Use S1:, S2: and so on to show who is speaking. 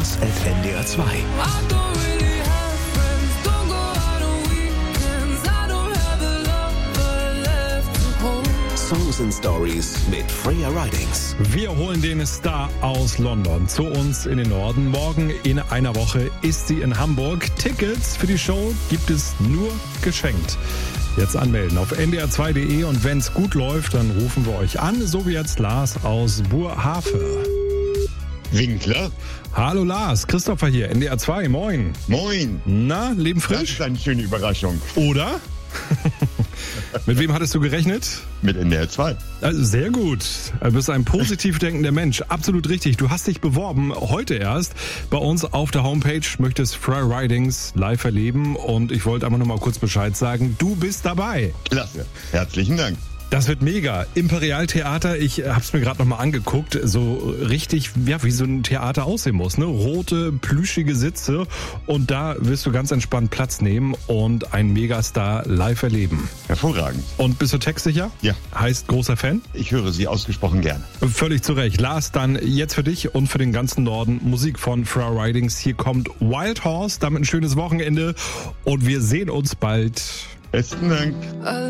S1: lars@ndr2. Songs and Stories mit Freya Ridings.
S2: Wir holen den Star aus London zu uns in den Norden. Morgen in einer Woche ist sie in Hamburg. Tickets für die Show gibt es nur geschenkt. Jetzt anmelden auf ndr2.de und wenn es gut läuft, dann rufen wir euch an, so wie jetzt Lars aus Burhafe.
S3: Winkler.
S2: Hallo Lars, Christopher hier, NDR2, moin.
S3: Moin.
S2: Na, Leben
S3: Das
S2: frisch?
S3: ist eine schöne Überraschung.
S2: Oder? Mit wem hattest du gerechnet?
S3: Mit NDR2.
S2: Also sehr gut. Du bist ein positiv denkender Mensch. Absolut richtig. Du hast dich beworben, heute erst, bei uns auf der Homepage, möchtest Freya Ridings live erleben und ich wollte einfach nur mal kurz Bescheid sagen, du bist dabei.
S3: Klasse. Herzlichen Dank.
S2: Das wird mega. Imperialtheater, ich hab's mir gerade nochmal angeguckt, so richtig, ja, wie so ein Theater aussehen muss, ne? Rote, plüschige Sitze und da wirst du ganz entspannt Platz nehmen und einen Megastar live erleben.
S3: Hervorragend.
S2: Und bist du textsicher?
S3: Ja.
S2: Heißt großer Fan?
S3: Ich höre Sie ausgesprochen gerne.
S2: Völlig zu Recht. Lars, dann jetzt für dich und für den ganzen Norden Musik von Freya Ridings. Hier kommt Wild Horse, damit ein schönes Wochenende und wir sehen uns bald.
S3: Besten Dank.